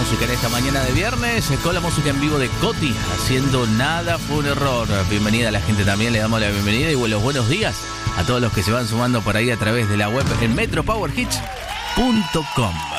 música en esta mañana de viernes, con la música en vivo de Coti, haciendo Nada Fue un Error. Bienvenida a la gente también, le damos la bienvenida y los buenos días a todos los que se van sumando por ahí a través de la web en metropowerhits.com.